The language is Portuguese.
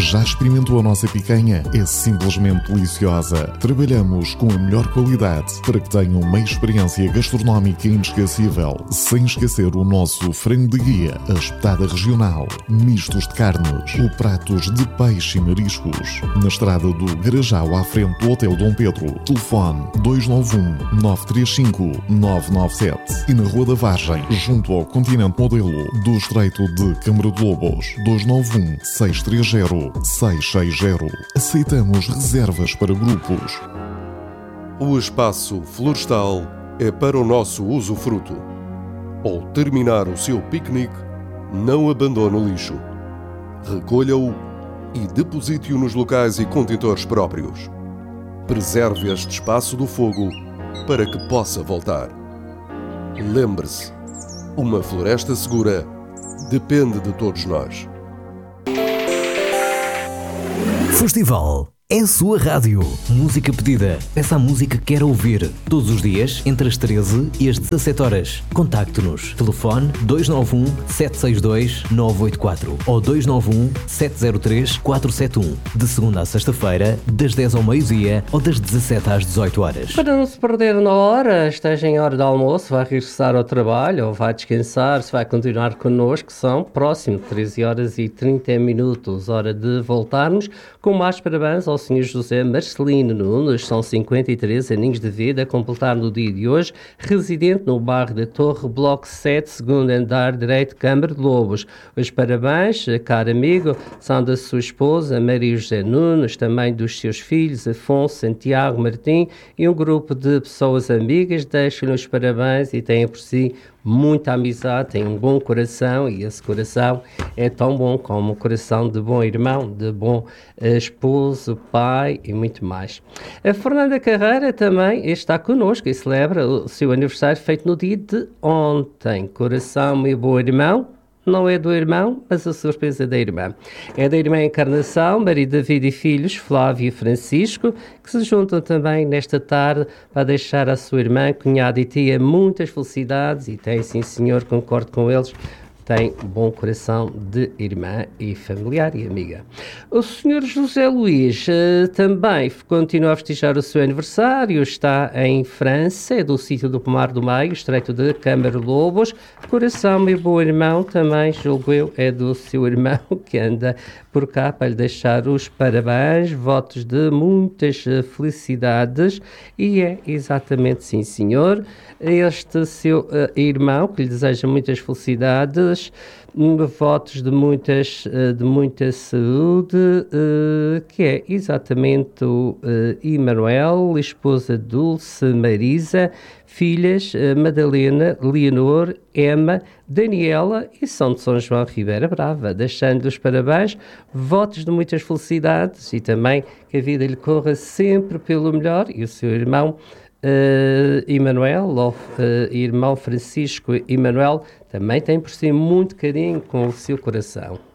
Já experimentou a nossa picanha? É simplesmente deliciosa. Trabalhamos com a melhor qualidade para que tenham uma experiência gastronómica inesquecível, sem esquecer o nosso frango de guia, a espetada regional, mistos de carnes ou pratos de peixe e mariscos. Na estrada do Garajal, à frente do Hotel Dom Pedro. Telefone 291-935-997 e na Rua da Vargem, junto ao Continente Modelo do Estreito de Câmara de Lobos. 291-630-660. Aceitamos reservas para grupos. O espaço florestal é para o nosso usufruto. Ao terminar o seu piquenique, não abandone o lixo. Recolha-o e deposite-o nos locais e contentores próprios. Preserve este espaço do fogo para que possa voltar. Lembre-se, uma floresta segura depende de todos nós. Festival é a sua rádio. Música pedida. Peça a música que quer ouvir. Todos os dias, entre as 13 e as 17 horas. Contacte-nos. Telefone 291-762-984 ou 291-703-471. De segunda a sexta-feira, das 10 ao meio-dia ou das 17 às 18 horas. Para não se perder na hora, esteja em hora de almoço, vai regressar ao trabalho ou vai descansar, se vai continuar connosco, são próximo 13 horas e 30 minutos. Hora de voltarmos com mais parabéns ao Sr. José Marcelino Nunes, são 53 aninhos de vida, a completar no dia de hoje, residente no bairro da Torre, bloco 7, segundo andar direito, Câmara de Lobos. Os parabéns, caro amigo, são da sua esposa, Maria José Nunes, também dos seus filhos, Afonso, Santiago, Martim e um grupo de pessoas amigas. Deixem-lhe os parabéns e tenham por si muita amizade, tem um bom coração e esse coração é tão bom como o coração de bom irmão, de bom esposo, pai e muito mais. A Fernanda Carreira também está connosco e celebra o seu aniversário feito no dia de ontem. Coração, meu bom irmão. Não é do irmão, mas a surpresa é da irmã. É da irmã Encarnação, marido David e filhos, Flávio e Francisco, que se juntam também nesta tarde para deixar à sua irmã, cunhada e tia muitas felicidades e tem, sim senhor, concordo com eles, tem um bom coração de irmã e familiar e amiga. O Sr. José Luís também continua a festejar o seu aniversário, está em França, é do sítio do Pomar do Meio, estreito de Câmara Lobos. Coração, meu bom irmão, também, julgo eu, é do seu irmão que anda por cá para lhe deixar os parabéns, votos de muitas felicidades e é exatamente sim, senhor, este seu irmão que lhe deseja muitas felicidades, votos de muita saúde, que é exatamente o Emanuel, esposa Dulce Marisa, filhas Madalena, Leonor, Emma, Daniela e São de São João Ribeira Brava, deixando-lhe os parabéns, votos de muitas felicidades e também que a vida lhe corra sempre pelo melhor e o seu irmão Emanuel, irmão Francisco Emanuel, também tem por si muito carinho com o seu coração.